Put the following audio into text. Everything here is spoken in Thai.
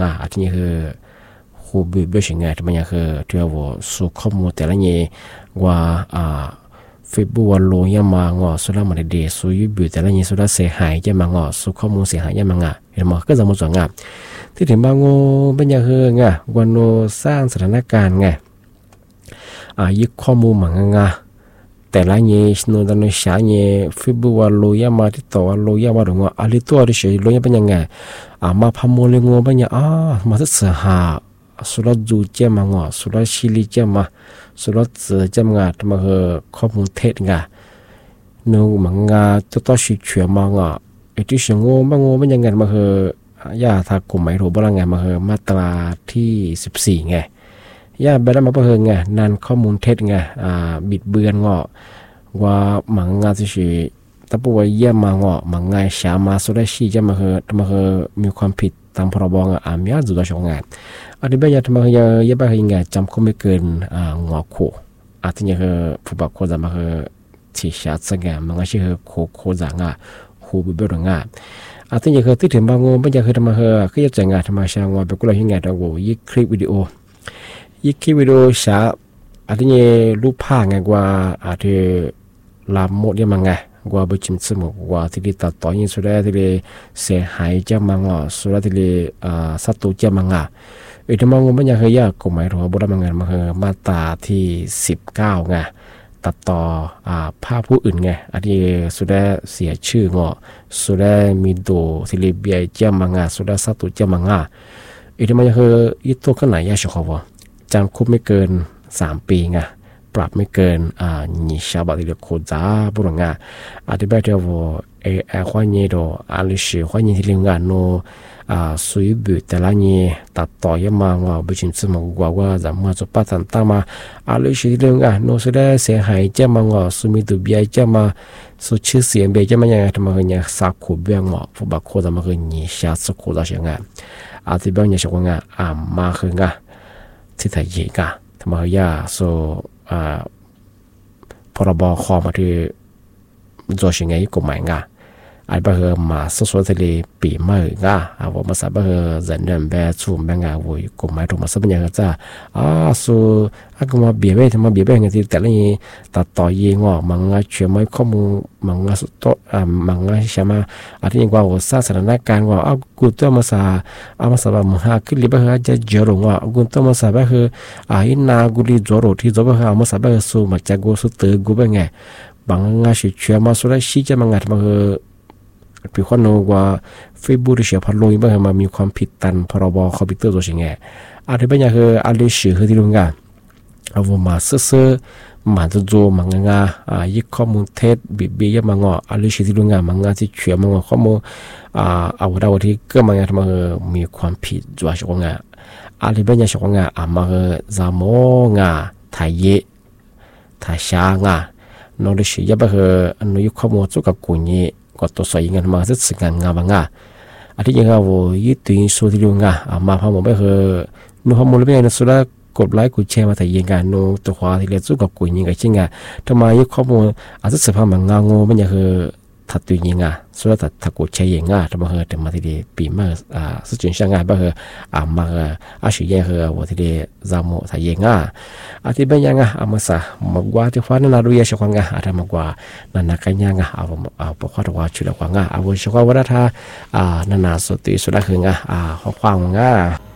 งาที่นี่คือคูบิเบชิงไงที่มันยังคือที่ว่าสุข้อมูลแต่ละเนี่ยว่าฟิบูวันโลยามางอสุดละมันเดสุยบิแต่ละเนี่ยสุดละเสียหายจะมางอสุข้อมูลเสียหายจะมางะเห็นมั้ยก็จะมุ่งสองงะที่ถึงบางโง่เป็นยังคือไงวันโนสร้างสถานการณ์ไงยึดข้อมูลมังงะแต่ละเนี่ยสนุนตอนนี้ใช้เนี่ยฟิบูวันโลยามาที่ต่อโลยามาตรงว่าอะไรตัวที่ใช้โลยาเป็นยังไงมาพามเลยงงเป็นยังมาศึกษาสุดจูเจมังสุดชิลิเจมาสุดเจมังทำมาคือข้อมูลเท็จไงนูมังตัวชิเชื่อมังที่เสียงมังเป็นยังไงมาคือย่าถ้ากลุ่มไม่รู้บ้างไงมาคือมาตราที่14ไงย่าแบบนั้นมาเพื่อไงนั่นข้อมูลเท็จไงบิดเบือนว่ามังที่ชีแต่ปว่าเยี่ยมมังสามาสุดชิจะมาคือมีความผิดตามพรบมีอาจุดช่องงานอันนี้แบบยังทำไมยังแบบยังไงจำคุกไม่เกินงอคู่อันนี้คือผู้บักคนจะมาคือที่ชาติสังเกตมันก็ชื่อโคจังคู่บิบเบิลงานอันนี้คือที่ถึงบางงไม่ยังคือทำไมคือจะจังงานทำไมช่างว่าเป็นกุหลาบยังไงเราโว้ยิ่งคลิปวิดีโอชาอันนี้รูปภาพไงว่าอันที่ลามหมดยังไงว่าบุจิมสมว่าที่ได้ตัดต่อยิ่งสุดที่ได้เสียหายจะมังสุดที่ได้สัตว์จะมังที่มังมันยังเคยยากกฎหมายหรือว่าบทบัญญัติมันคือมาตราที่19ไงตัดต่อภาพผู้อื่นไงอันนี้สุดเสียชื่อสุดมีโดที่ได้เบียจะมังสุดสัตว์จะมังที่มันยังเคยยึดตัวกันไหนยากเฉพาะว่าจำคุกไม่เกิน3 ปีไงปรับไม่เกินนิชาบัติเดียโคจ้าบุรุษอาทิตย์แบบเดียวว่าความเย็นโดอาลิชิความเย็นที่เรื่องโนสุยบุแต่ละเนี่ยตัดต่อยมาว่าบุจิมสมองว่าจะมาจุดปัจจันตามาอาลิชิที่เรื่องโนสุดได้เสียหายจะมาว่าสุมิตุเบียจะมาสุชื่อเสียงเบียจะมาอย่างทำไมเนี่ยสักขบเบียงว่าผู้บักโคจะมาคือนิชาสักขบได้ยังไงอาทิตย์แบบเนี่ยชงมาคือไงที่ไทยยิ่งทำไมย่าโซพรบคอมาที่做สิ่งไงก็ไม่ง่ะไอ้บ้ามาสุดๆที่ปีไม่ง่ะว่ามาสับบ้าเดินแบบชูมแบบง่ะวุ้ยก็ไม่ถูกมาสับยังไงจ้าสุก็มาเบียบทำมาเบียบไงที่แต่ละนี้ตัดต่อยิงมังง่ะเชื่อไม่ข้อมูลมังง่ะสุดโตมังง่ะใช่ไหมอันที่ยังว่าสร้างสถานการณ์ว่ากูตัวมาสามาสับมึงหาขึ้นรีบบ้าจะเจอหรือว่ากูตัวมาสับบ้าอินากูรีจอร์ที่จอร์บ้ามาสับบ้าสูมาจากกูสุดเตอกูเป็นไงบางงานเชื่อมาสุดท้ายชี้จะมังง่ะมาพี่คนนึกว่าเฟซบุ๊กที่เชื่อพันลงบ้างมามีความผิดตันพรบคอมพิวเตอร์ตัวสิ่งไงอันที่เป็นอย่างคืออันนี้ชื่อที่ลุงกันเอามาซื้อมาจะ做มังงะยึดข้อมูลเท็จบีบมังงะอันนี้ชื่อที่ลุงกันมังงะที่เชื่อมังงะข้อมูลเอาดาวที่ก็มังงะที่มันมีความผิดจัวชงงะอันที่เป็นอย่างชงงะมาจามงะไทยไทยช้างะนอกจากชื่อยับคืออันนี้ข้อมูลจุกกุญก็ตัวสวยงามมาสักสิ่งงามบ้างอันที่ยังว่ายึดตัวสุดที่ลุงมาพาผมไปคือนู่นพาผมเลยไปในสุดแล้วกดไลค์กดแชร์มาแต่ยังกันนู่นตัวขวาที่เรียกจุกกุญยังไงจริงทำไมยึดข้อมูลอาจจะเสียภาพมันงงมันยังคือทัดตัวยังสุดแล้วถ้ากดแชร์ยังทำไมแต่มาที่เดียปีมาสุดจนช่างบ้างคือมาอาชีพยังคือว่าที่เดียจำโมทายยังอาทิตย์เป็นยังมาซะมากว่าที่ฟ้านั่นรู้ยังชกงอาจจะมากกว่านั่นนักยังปกครองว่าชุดละกว่าเอาชกว่าถ้านั่นสุดที่สุดแล้วคือข้อความ